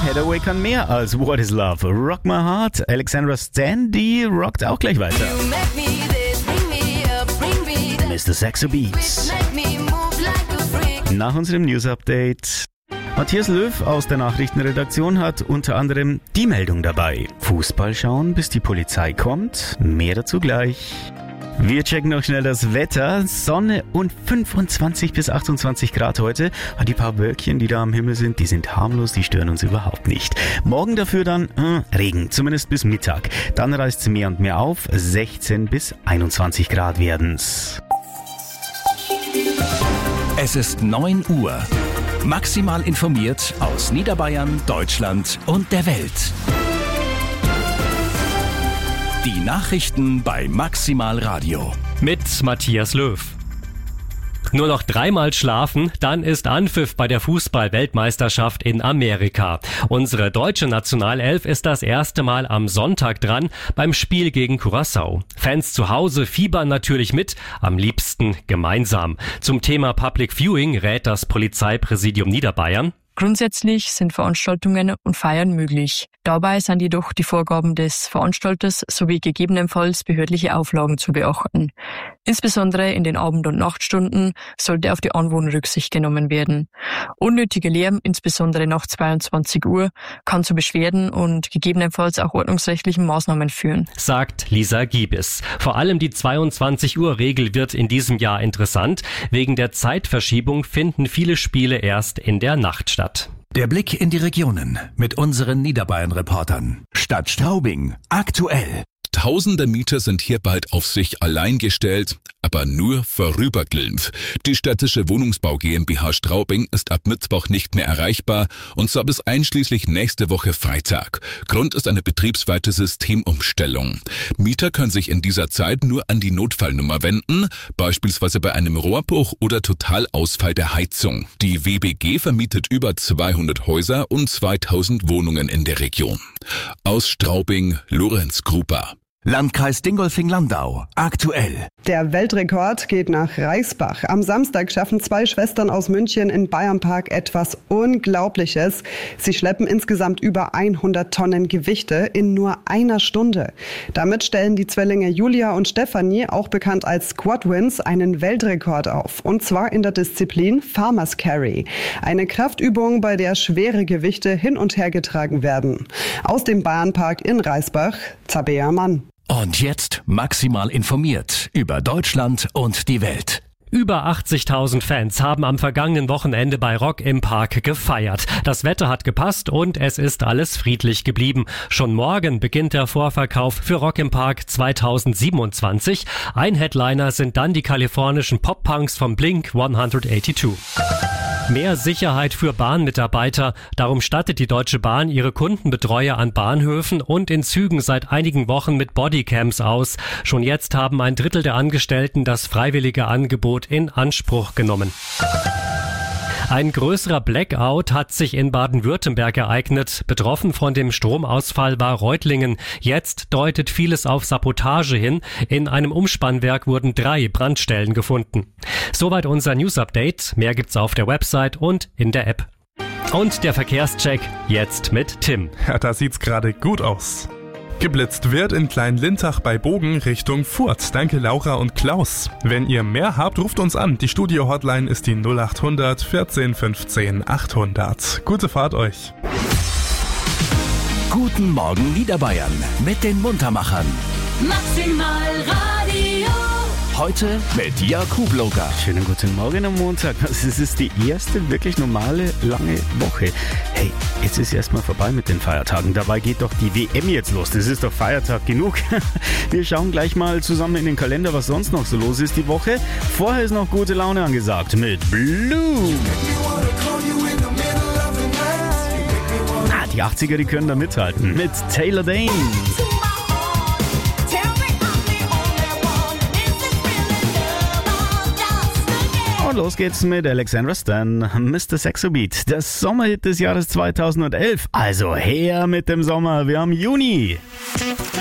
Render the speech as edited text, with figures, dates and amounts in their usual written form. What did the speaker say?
Hathaway kann mehr als What is Love. Rock My Heart. Alexandra Stan, die rockt auch gleich weiter. Mr. Saxo Beats. Nach unserem News-Update. Matthias Löw aus der Nachrichtenredaktion hat unter anderem die Meldung dabei. Fußball schauen, bis die Polizei kommt. Mehr dazu gleich. Wir checken noch schnell das Wetter. Sonne und 25 bis 28 Grad heute. Die paar Wölkchen, die da am Himmel sind, die sind harmlos, die stören uns überhaupt nicht. Morgen dafür dann Regen, zumindest bis Mittag. Dann reißt es mehr und mehr auf. 16 bis 21 Grad werden's. Es ist 9 Uhr. Maximal informiert aus Niederbayern, Deutschland und der Welt. Die Nachrichten bei Maximal Radio. Mit Matthias Löw. Nur noch 3-mal schlafen, dann ist Anpfiff bei der Fußball-Weltmeisterschaft in Amerika. Unsere deutsche Nationalelf ist das erste Mal am Sonntag dran beim Spiel gegen Curaçao. Fans zu Hause fiebern natürlich mit, am liebsten gemeinsam. Zum Thema Public Viewing rät das Polizeipräsidium Niederbayern. Grundsätzlich sind Veranstaltungen und Feiern möglich. Dabei sind jedoch die Vorgaben des Veranstalters sowie gegebenenfalls behördliche Auflagen zu beachten. Insbesondere in den Abend- und Nachtstunden sollte auf die Anwohner Rücksicht genommen werden. Unnötiger Lärm, insbesondere nach 22 Uhr, kann zu Beschwerden und gegebenenfalls auch ordnungsrechtlichen Maßnahmen führen, sagt Lisa Giebis. Vor allem die 22-Uhr-Regel wird in diesem Jahr interessant. Wegen der Zeitverschiebung finden viele Spiele erst in der Nacht statt. Der Blick in die Regionen mit unseren Niederbayern-Reportern. Stadt Straubing, aktuell. Tausende Mieter sind hier bald auf sich allein gestellt, aber nur vorübergehend. Die städtische Wohnungsbau GmbH Straubing ist ab Mittwoch nicht mehr erreichbar und zwar bis einschließlich nächste Woche Freitag. Grund ist eine betriebsweite Systemumstellung. Mieter können sich in dieser Zeit nur an die Notfallnummer wenden, beispielsweise bei einem Rohrbruch oder Totalausfall der Heizung. Die WBG vermietet über 200 Häuser und 2000 Wohnungen in der Region. Aus Straubing, Lorenz Gruber. Landkreis Dingolfing-Landau, aktuell. Der Weltrekord geht nach Reisbach. Am Samstag schaffen 2 Schwestern aus München in Bayernpark etwas Unglaubliches. Sie schleppen insgesamt über 100 Tonnen Gewichte in nur einer Stunde. Damit stellen die Zwillinge Julia und Stefanie, auch bekannt als Squadwins, einen Weltrekord auf. Und zwar in der Disziplin Farmers Carry. Eine Kraftübung, bei der schwere Gewichte hin und her getragen werden. Aus dem Bayernpark in Reisbach, Tabea Mann. Und jetzt maximal informiert über Deutschland und die Welt. Über 80.000 Fans haben am vergangenen Wochenende bei Rock im Park gefeiert. Das Wetter hat gepasst und es ist alles friedlich geblieben. Schon morgen beginnt der Vorverkauf für Rock im Park 2027. Ein Headliner sind dann die kalifornischen Pop-Punks vom Blink 182. Mehr Sicherheit für Bahnmitarbeiter. Darum stattet die Deutsche Bahn ihre Kundenbetreuer an Bahnhöfen und in Zügen seit einigen Wochen mit Bodycams aus. Schon jetzt haben 1/3 der Angestellten das freiwillige Angebot in Anspruch genommen. Ein größerer Blackout hat sich in Baden-Württemberg ereignet. Betroffen von dem Stromausfall war Reutlingen. Jetzt deutet vieles auf Sabotage hin. In einem Umspannwerk wurden 3 Brandstellen gefunden. Soweit unser News-Update. Mehr gibt's auf der Website und in der App. Und der Verkehrscheck jetzt mit Tim. Ja, da sieht's gerade gut aus. Geblitzt wird in Klein-Lintach bei Bogen Richtung Furth. Danke Laura und Klaus. Wenn ihr mehr habt, ruft uns an. Die Studio-Hotline ist die 0800 14 15 800. Gute Fahrt euch. Guten Morgen Niederbayern mit den Muntermachern. Maximal Radio. Heute mit Jakub Loga. Schönen guten Morgen am Montag. Also es ist die erste wirklich normale, lange Woche. Hey, jetzt ist erstmal vorbei mit den Feiertagen. Dabei geht doch die WM jetzt los. Das ist doch Feiertag genug. Wir schauen gleich mal zusammen in den Kalender, was sonst noch so los ist die Woche. Vorher ist noch gute Laune angesagt mit Blue. Die 80er, die können da mithalten. Mit Taylor Dayne. Und los geht's mit Alexandra Stan, Mr. Saxo Beat. Der Sommerhit des Jahres 2011. Also her mit dem Sommer, wir haben Juni.